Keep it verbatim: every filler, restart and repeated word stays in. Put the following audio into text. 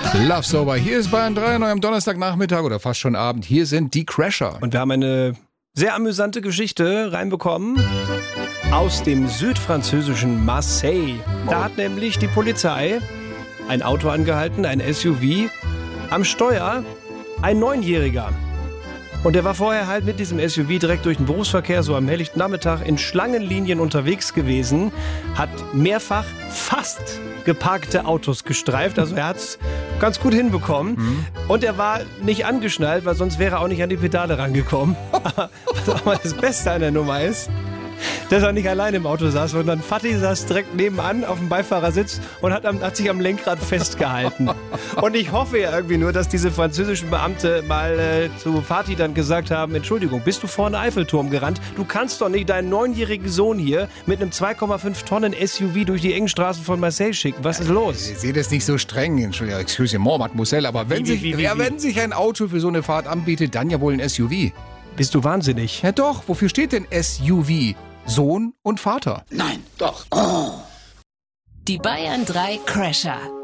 Love Sober. Hier ist Bayern drei, neu am Donnerstagnachmittag oder fast schon Abend. Hier sind die Crasher. Und wir haben eine sehr amüsante Geschichte reinbekommen aus dem südfranzösischen Marseille. Da hat nämlich die Polizei ein Auto angehalten, ein S U V, am Steuer ein Neunjähriger. Und der war vorher halt mit diesem S U V direkt durch den Berufsverkehr, so am helllichten Nachmittag, in Schlangenlinien unterwegs gewesen, hat mehrfach fast geparkte Autos gestreift, also er hat es ganz gut hinbekommen. Mhm. Und er war nicht angeschnallt, weil sonst wäre er auch nicht an die Pedale rangekommen. Was auch mal das Beste an der Nummer ist, dass er nicht allein im Auto saß, sondern Fatih saß direkt nebenan auf dem Beifahrersitz und hat, am, hat sich am Lenkrad festgehalten. Und ich hoffe ja irgendwie nur, dass diese französischen Beamte mal äh, zu Fatih dann gesagt haben, Entschuldigung, bist du vor den Eiffelturm gerannt? Du kannst doch nicht deinen neunjährigen Sohn hier mit einem zwei Komma fünf Tonnen S U V durch die engen Straßen von Marseille schicken. Was ist los? Ich sehe das nicht so streng, Entschuldigung, excusez-moi, Mademoiselle, aber wenn, Wie, sich, wie, wie, ja, wie? wenn sich ein Auto für so eine Fahrt anbietet, dann ja wohl ein S U V. Bist du wahnsinnig? Ja doch, wofür steht denn S U V? Sohn und Vater. Nein, doch. Oh. Die Bayern drei Crasher.